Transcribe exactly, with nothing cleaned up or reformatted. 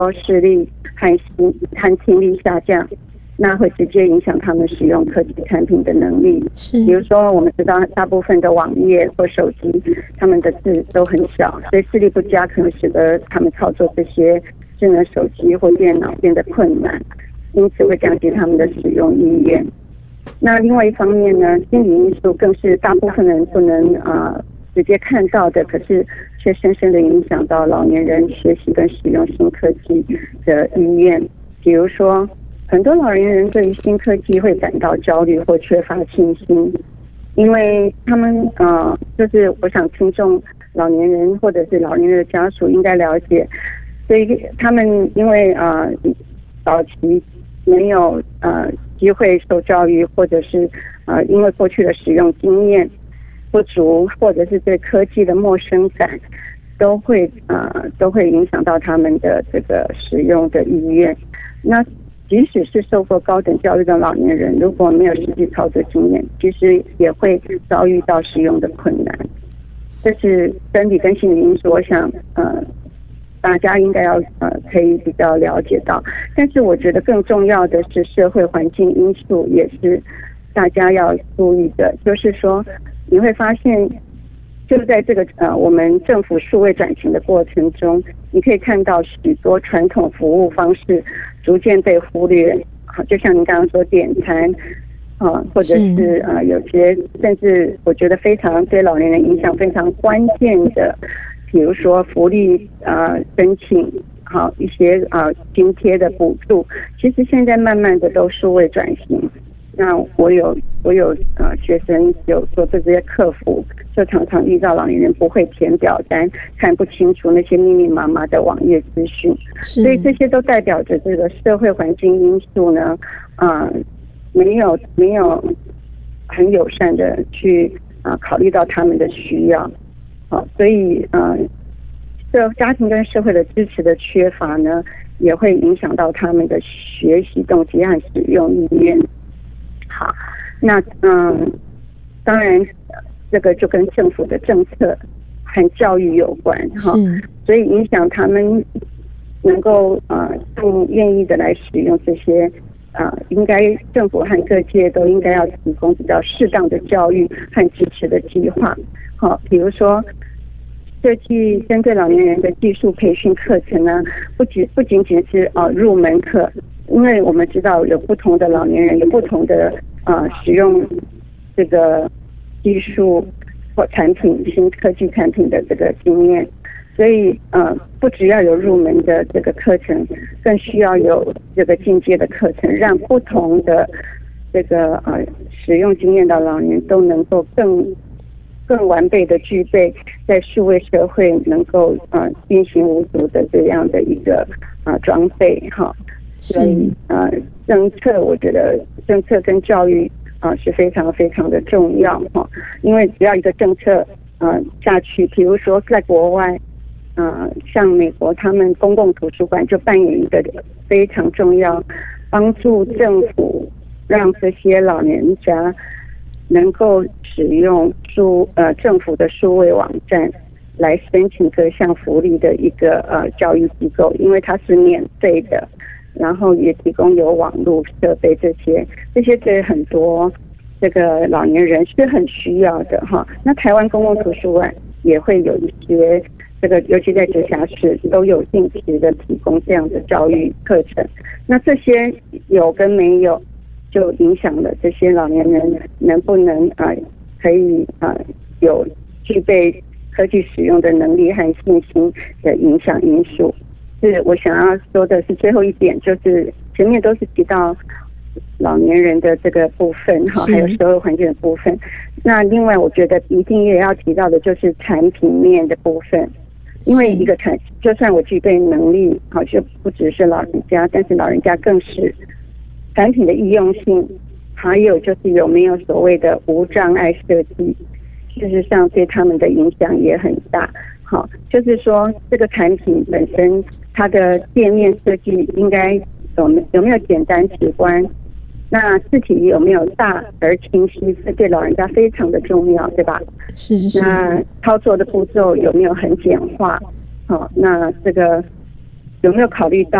视力和心和听力下降，那会直接影响他们使用科技产品的能力。 是， 比如说我们知道大部分的网页或手机，他们的字都很小，所以视力不佳可能使得他们操作这些智能手机或电脑变得困难，因此会降低他们的使用意愿。那另外一方面呢，心理因素更是大部分人不能啊、呃、直接看到的，可是却深深的影响到老年人学习跟使用新科技的意愿。比如说，很多老年人对于新科技会感到焦虑或缺乏信心，因为他们呃，就是我想听众老年人或者是老年人的家属应该了解，所以他们因为呃早期没有呃机会受教育，或者是呃因为过去的使用经验不足，或者是对科技的陌生感，都会呃都会影响到他们的这个使用的意愿。那即使是受过高等教育的老年人，如果没有实际操作经验，其实也会遭遇到使用的困难。这是生理跟心理因素，我想呃大家应该要呃可以比较了解到。但是我觉得更重要的是社会环境因素，也是大家要注意的。就是说，你会发现，就在这个呃我们政府数位转型的过程中，你可以看到许多传统服务方式逐渐被忽略。好，就像您刚刚说点餐，啊，或者是呃有些甚至我觉得非常对老年人影响非常关键的，比如说福利呃申请，好一些呃津贴的补助，其实现在慢慢的都数位转型。那我有我有呃学生有做这些客服，就常常遇到老年人不会填表单，看不清楚那些密密麻麻的网页资讯，所以这些都代表着这个社会环境因素呢，啊、呃、没有没有很友善的去啊、呃、考虑到他们的需要，好，所以呃这家庭跟社会的支持的缺乏呢，也会影响到他们的学习动机和使用意愿。好，那嗯，当然，这个就跟政府的政策和教育有关哈，所以影响他们能够呃更愿意的来使用这些呃，应该政府和各界都应该要提供比较适当的教育和支持的计划。好，比如说设计针对老年人的技术培训课程呢，不仅不仅仅是呃入门课。因为我们知道有不同的老年人有不同的呃使用这个技术或产品新科技产品的这个经验，所以呃不只要有入门的这个课程，更需要有这个进阶的课程，让不同的这个呃使用经验的老年人都能够更更完备的具备在数位社会能够呃运行无阻的这样的一个呃装备哈。所以呃，政策我觉得政策跟教育啊、呃、是非常非常的重要哈，因为只要一个政策呃下去，比如说在国外，呃，像美国他们公共图书馆就扮演一个非常重要，帮助政府让这些老年家能够使用数呃政府的数位网站来申请各项福利的一个呃教育机构，因为它是免费的。然后也提供有网络设备，这些这些对很多这个老年人是很需要的哈。那台湾公共图书馆也会有一些这个，尤其在直辖市都有定期的提供这样的教育课程。那这些有跟没有，就影响了这些老年人能不能啊、呃、可以啊、呃、有具备科技使用的能力和信心的影响因素。是我想要说的是最后一点，就是前面都是提到老年人的这个部分哈，还有社会环境的部分。那另外我觉得一定也要提到的就是产品面的部分，因为一个产，就算我具备能力，好，就不只是老人家，但是老人家更是产品的易用性，还有就是有没有所谓的无障碍设计，事实上对他们的影响也很大。好，就是说这个产品本身它的界面设计应该有有没有简单直观，那字体有没有大而清晰，这对老人家非常的重要，对吧？ 是是。 那操作的步骤有没有很简化？好，那这个有没有考虑到